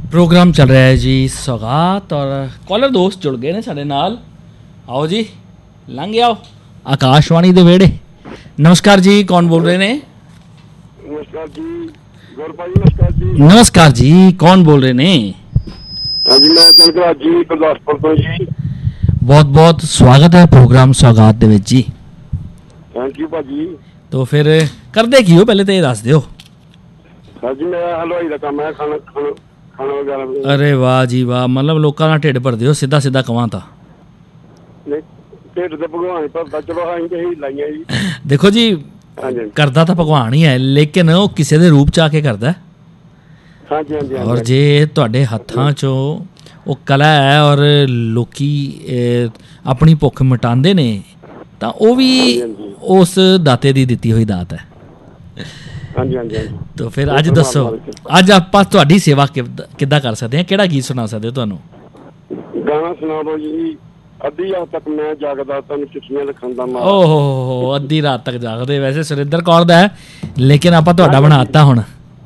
Programme चल रहा है जी सौगात और कॉलर दोस्त जुड़ गए ने साडे नाल। आओ जी लंघ आओ आकाशवाणी दे वेड़े। नमस्कार जी, कौन बोल रहे ने? नमस्कार जी गौरपाल जी। नमस्कार जी। नमस्कार जी, कौन बोल रहे ने? हाँ जी, मैं जनकराज जी गुरदासपुर तो जी। बहुत बहुत स्वागत है प्रोग्राम सौगात दे विच जी। थैंक यू भाजी। तो फिर करदे की हो, पहले तो ये दस दिओ। हाँ जी, मैं हलवाई का काम है, खाना खाना खाना वगैरह। अरे वाह जी वाह, मतलब लोगों का ढिड भरदे हो, सीधा सीधा कवां तां। नहीं ढिड ते भगवान भरदा, चलो असीं ते ही लाइयां जी। देखो जी, हाँ जी करदा तां भगवान ही है, लेकिन वो किसी दे रूप च आके करदा है। हाँ जी हाँ जी। और जे तुहाडे हत्थां चों ਉਹ ਕਲਾ ਹੈ ਔਰ ਲੋਕੀ ਆਪਣੀ ਭੁੱਖ ਮਿਟਾਉਂਦੇ ਨੇ ਤਾਂ ਉਹ ਵੀ ਉਸ ਦਾਤੇ ਦੀ ਦਿੱਤੀ ਹੋਈ ਦਾਤ ਹੈ। ਹਾਂਜੀ ਹਾਂਜੀ ਹਾਂਜੀ। ਤਾਂ ਫਿਰ ਅੱਜ ਦੱਸੋ, ਅੱਜ ਆਪਾਂ ਤੁਹਾਡੀ ਸੇਵਾ ਕਿੱਦਾਂ ਕਰ ਸਕਦੇ ਹਾਂ? ਕਿਹੜਾ ਗੀਤ ਸੁਣਾ ਸਕਦੇ ਹੋ? ਤੁਹਾਨੂੰ ਗਾਣਾ ਸੁਣਾ ਦਿਓ ਜੀ। ਅੱਧੀ ਰਾਤ ਤੱਕ ਮੈਂ ਜਾਗਦਾ ਤੈਨੂੰ ਚਿੱਠੀਆਂ ਲਿਖਣ ਦਾ ਮਾਰਾ। ਓਹ ਅੱਧੀ ਰਾਤ ਤੱਕ ਜਾਗਦੇ। ਵੈਸੇ ਸੁਰਿੰਦਰ ਕੌਰ ਦਾ ਹੈ, ਲੇਕਿਨ ਆਪਾਂ ਤੁਹਾਡਾ ਬਣਾਤਾ ਹੁਣ।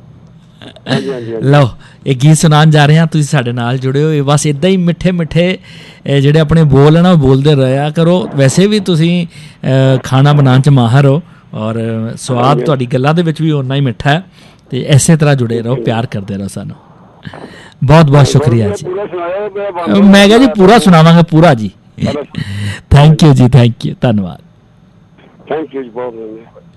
ਲਓ ਇਹ ਗੀਤ ਸੁਣਾਉਣ ਜਾ ਰਹੇ ਹਾਂ, ਤੁਸੀਂ ਸਾਡੇ ਨਾਲ ਜੁੜੇ ਹੋ। ਬਸ ਇੱਦਾਂ ਹੀ ਮਿੱਠੇ ਮਿੱਠੇ ਜਿਹੜੇ ਆਪਣੇ ਬੋਲ ਹੈ ਨਾ, ਬੋਲਦੇ ਰਿਹਾ ਕਰੋ। ਵੈਸੇ ਵੀ ਤੁਸੀਂ ਖਾਣਾ ਬਣਾਉਣ 'ਚ ਮਾਹਰ ਹੋ ਔਰ ਸਵਾਦ ਤੁਹਾਡੀ ਗੱਲਾਂ ਦੇ ਵਿੱਚ ਵੀ ਓਨਾ ਹੀ ਮਿੱਠਾ ਹੈ। ਅਤੇ ਇਸੇ ਤਰ੍ਹਾਂ ਜੁੜੇ ਰਹੋ, ਪਿਆਰ ਕਰਦੇ ਰਹੋ ਸਾਨੂੰ। ਬਹੁਤ ਬਹੁਤ ਸ਼ੁਕਰੀਆ ਜੀ। ਮੈਂ ਕਿਹਾ ਜੀ ਪੂਰਾ ਸੁਣਾਵਾਂਗਾ, ਪੂਰਾ ਜੀ। ਥੈਂਕ ਯੂ ਜੀ, ਥੈਂਕ ਯੂ, ਧੰਨਵਾਦ। ਥੈਂਕ ਯੂ ਜੀ, ਬਹੁਤ